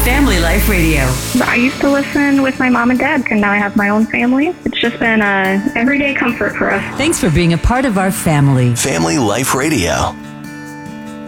Family Life Radio. I used to listen with my mom and dad, and now I have my own family. It's just been a everyday comfort for us. Thanks for being a part of our family. Family Life Radio.